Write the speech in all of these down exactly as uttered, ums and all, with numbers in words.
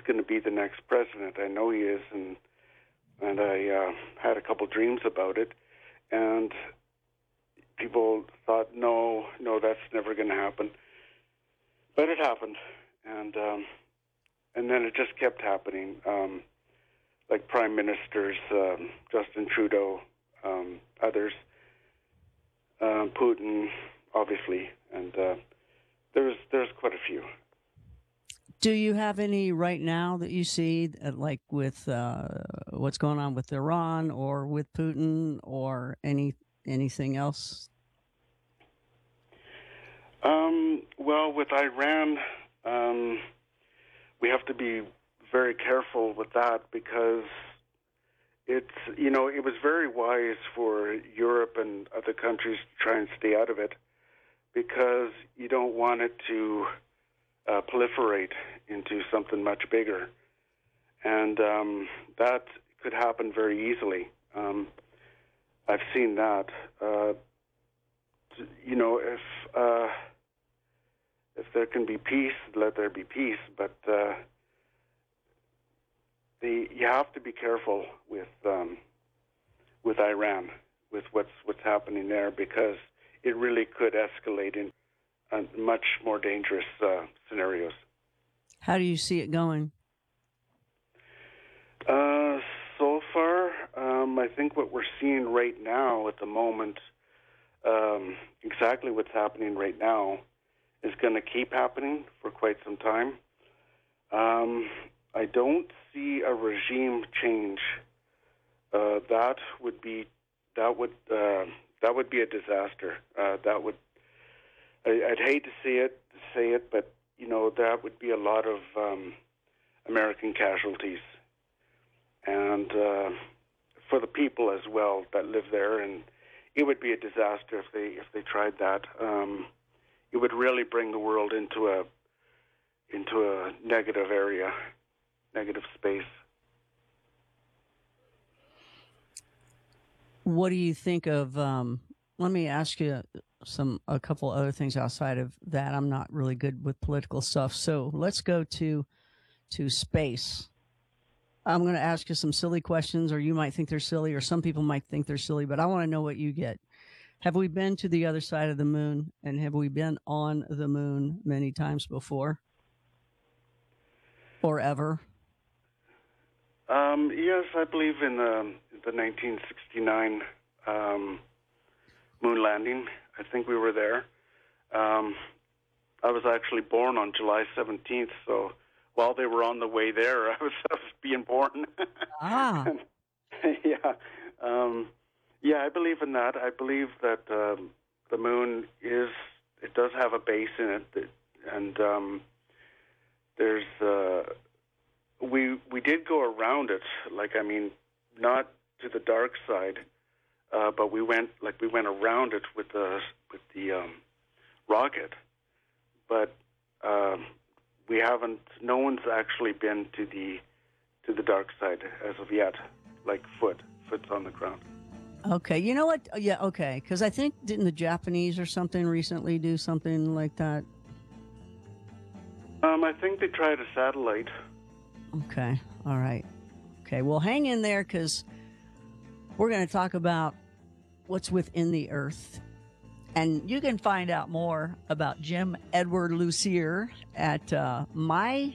going to be the next president. I know he is, and and I uh, had a couple dreams about it. And people thought, no, no, that's never going to happen. But it happened, and um, and then it just kept happening. Um, like prime ministers, um, Justin Trudeau, um, others, um, Putin, obviously, and uh, there's there's quite a few. Do you have any right now that you see, uh, like with uh, what's going on with Iran or with Putin or any anything else? Um, well, with Iran, um, we have to be very careful with that because it's, you know, it was very wise for Europe and other countries to try and stay out of it because you don't want it to uh, proliferate into something much bigger. And um, that could happen very easily. Um, I've seen that. Uh, you know, if uh, if there can be peace, let there be peace. But uh, the you have to be careful with um, with Iran, with what's what's happening there, because it really could escalate in uh, much more dangerous uh, scenarios. How do you see it going? Uh, so far, um, I think what we're seeing right now at the moment, um, exactly what's happening right now, is going to keep happening for quite some time. Um, I don't see a regime change. Uh, that would be that would uh, that would be a disaster. Uh, that would I, I'd hate to see it to say it, but you know that would be a lot of um, American casualties, and uh, for the people as well that live there. And it would be a disaster if they if they tried that. Um, it would really bring the world into a into a negative area, negative space. What do you think of? Um, let me ask you some a couple other things outside of that. I'm not really good with political stuff, so let's go to to space. I'm going to ask you some silly questions, or you might think they're silly, or some people might think they're silly, but I want to know what you get. Have we been to the other side of the moon, and have we been on the moon many times before, or ever? Um, yes, I believe in the, the nineteen sixty-nine um, moon landing. I think we were there. Um, I was actually born on July seventeenth, so while they were on the way there, I was, I was being born. Ah. yeah. Um, yeah, I believe in that. I believe that um, the moon is, it does have a base in it, and um, there's... Uh, We we did go around it, like I mean, not to the dark side, uh, but we went like we went around it with the with the um, rocket. But um, we haven't. No one's actually been to the to the dark side as of yet. Like foot, foot's on the ground. Okay, you know what? Yeah, okay, because I think didn't the Japanese or something recently do something like that? Um, I think they tried a satellite. Okay. All right. Okay. Well, hang in there because we're going to talk about what's within the earth. And you can find out more about Jim Edward Lucier at uh, my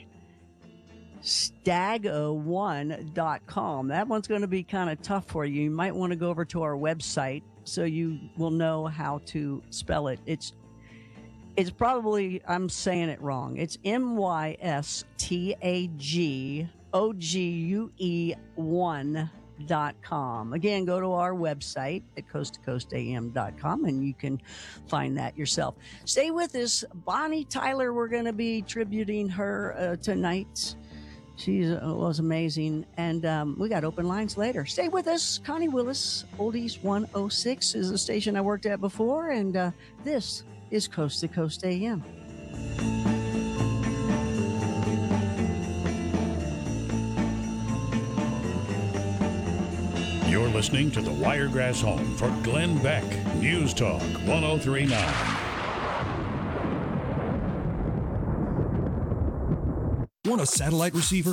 stag o one dot com. That one's going to be kind of tough for you. You might want to go over to our website so you will know how to spell it. It's It's probably, I'm saying it wrong. It's M Y S T A G O G U E one dot com. Again, go to our website at coast to coast a m dot com and you can find that yourself. Stay with us. Bonnie Tyler, we're going to be tributing her uh, tonight. She uh, was amazing. And um, we got open lines later. Stay with us. Connie Willis, Oldies one oh six is the station I worked at before. And uh, this is Coast to Coast A M. You're listening to the Wiregrass home for Glenn Beck, News Talk one oh three point nine. Want a satellite receiver